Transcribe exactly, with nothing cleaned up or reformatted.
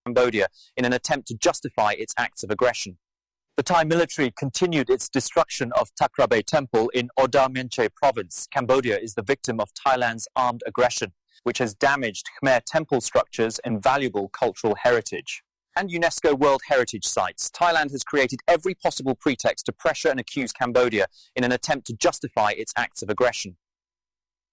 Cambodia in an attempt to justify its acts of aggression. The Thai military continued its destruction of Takrabe Temple in Oda Meanchey province. Cambodia is the victim of Thailand's armed aggression, which has damaged Khmer temple structures and valuable cultural heritage. And UNESCO World Heritage Sites. Thailand has created every possible pretext to pressure and accuse Cambodia in an attempt to justify its acts of aggression.